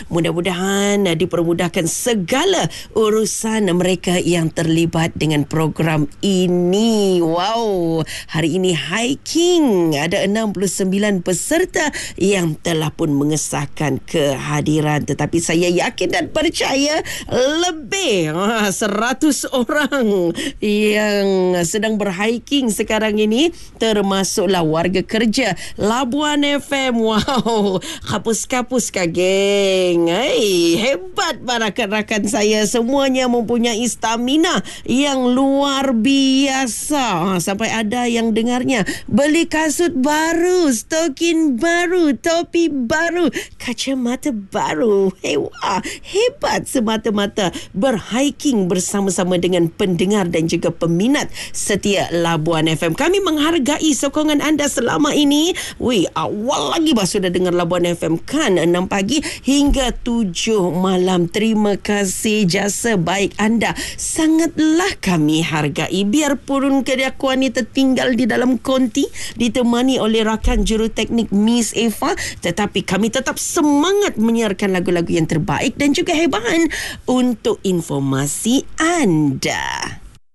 Mudah-mudahan dipermudahkan segala urusan mereka yang terlibat dengan program ini. Wow, hari ini hiking ada 69 peserta yang telah pun mengesahkan kehadiran, tetapi saya yakin dan percaya lebih 100 orang yang sedang berhiking sekarang ini, termasuklah warga kerja Labuan FM. Wow, kapus-kapus geng. Hebat para rakan-rakan saya, semuanya mempunyai stamina yang luar biasa. Sampai ada yang dengarnya beli kasut baru, stokin baru, topi baru, kacamata baru. Hebat semata-mata berhiking bersama-sama dengan pendengar dan juga peminat setia Labuan FM. Kami menghargai sokongan anda selama ini. Awal lagi sudah dengar Labuan FM kan, 6 pagi hingga 7 malam. Terima kasih, jasa baik anda sangatlah kami hargai. Biarpun kelakuan ini tertinggal di dalam konti ditemani oleh rakan juruteknik Miss Eva, tetapi kami tetap semangat menyiarkan lagu-lagu yang terbaik dan juga hebat untuk informasi anda.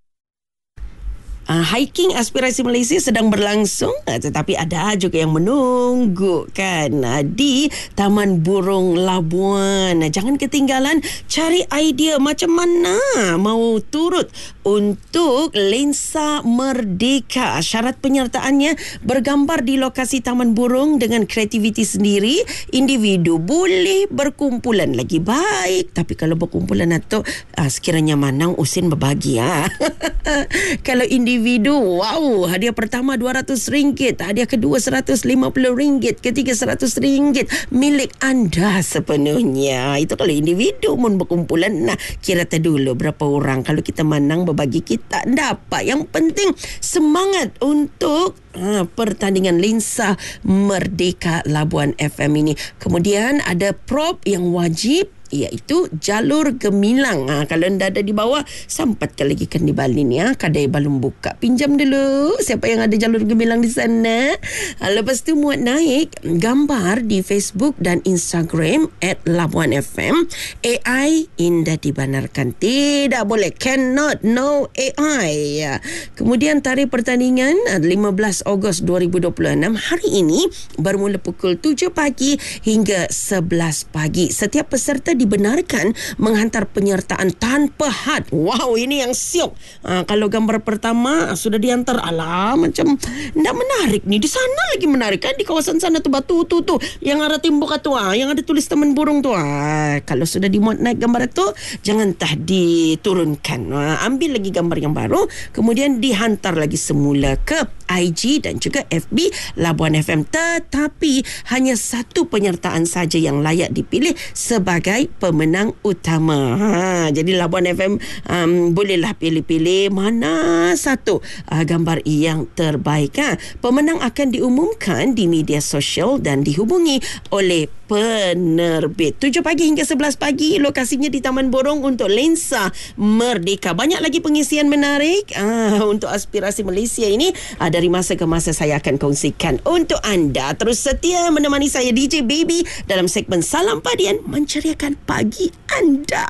Hiking Aspirasi Malaysia sedang berlangsung, tetapi ada juga yang menunggu kan di Taman Burung Labuan. Jangan ketinggalan, cari idea macam mana mau turut untuk lensa merdeka. Syarat penyertaannya bergambar di lokasi Taman Burung dengan kreativiti sendiri. Individu boleh, berkumpulan lagi baik, tapi kalau berkumpulan atau sekiranya manang usin berbagi Kalau individu, hadiah pertama RM200, hadiah kedua RM150, ketiga RM100 milik anda sepenuhnya. Itu kalau individu. Mun berkumpulan, kira dulu berapa orang. Kalau kita menang berbagi, kita dapat. Yang penting semangat untuk pertandingan lensa merdeka Labuan FM ini. Kemudian ada prop yang wajib, iaitu jalur gemilang. Kalau anda ada di bawah, sampatkan lagi kan di balin kedai belum buka, pinjam dulu siapa yang ada jalur gemilang di sana. Lepas tu muat naik gambar di Facebook dan Instagram @LabuanFM. AI indah dibenarkan, tidak boleh, cannot, no AI. Kemudian tarikh pertandingan 15 Ogos 2026 hari ini bermula pukul 7 pagi hingga 11 pagi. Setiap peserta dibenarkan menghantar penyertaan tanpa had. Wow, ini yang siok. Kalau gambar pertama sudah dihantar, macam tidak menarik ni. Di sana lagi menarik kan, di kawasan sana tu batu tu yang ada timbuk tu, yang ada tulis Taman Burung tu. Kalau sudah dimuat naik gambar itu, jangan diturunkan. Ambil lagi gambar yang baru, kemudian dihantar lagi semula ke IG dan juga FB Labuan FM. Tetapi hanya satu penyertaan saja yang layak dipilih sebagai pemenang utama. Jadi Labuan FM bolehlah pilih-pilih mana satu gambar yang terbaik. Pemenang akan diumumkan di media sosial dan dihubungi oleh penerbit. 7 pagi hingga 11 pagi, lokasinya di Taman Burung untuk lensa merdeka. Banyak lagi pengisian menarik untuk Aspirasi Malaysia ini. Dari masa ke masa saya akan kongsikan untuk anda. Terus setia menemani saya DJ Baby dalam segmen Salam Padian, menceriakan pagi anda.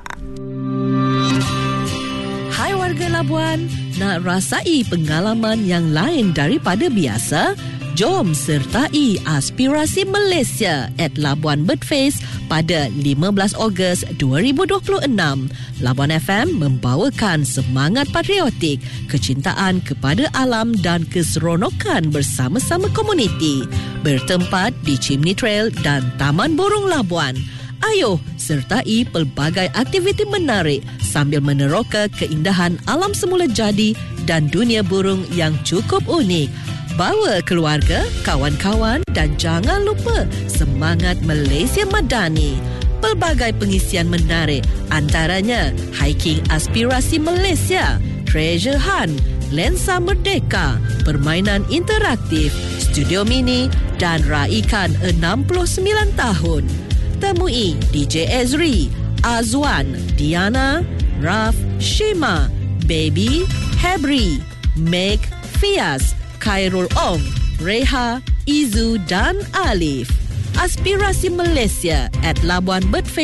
Hai warga Labuan, nak rasai pengalaman yang lain daripada biasa? Jom sertai Aspirasi Malaysia @Labuan Birdfest pada 15 Ogos 2026. Labuan FM membawakan semangat patriotik, kecintaan kepada alam dan keseronokan bersama-sama komuniti. Bertempat di Chimney Trail dan Taman Burung Labuan. Ayo sertai pelbagai aktiviti menarik sambil meneroka keindahan alam semula jadi dan dunia burung yang cukup unik. Bawa keluarga, kawan-kawan dan jangan lupa semangat Malaysia Madani. Pelbagai pengisian menarik, antaranya hiking Aspirasi Malaysia, treasure hunt, lensa merdeka, permainan interaktif, studio mini dan raikan 69 tahun. Temui DJ Ezri, Azwan, Diana, Raf, Shima, Baby, Hebri, Meg, Fias, Khairul Ong, Reha, Izu dan Alif. Aspirasi Malaysia @Labuan Birdfest